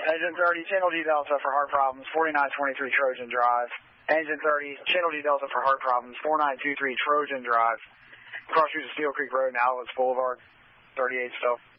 Engine 30, Channel D Delta for heart problems, 4923 Trojan Drive. Engine 30, Channel D Delta for heart problems, 4923 Trojan Drive. Cross streets of Steel Creek Road and Outlets Boulevard, 38 still.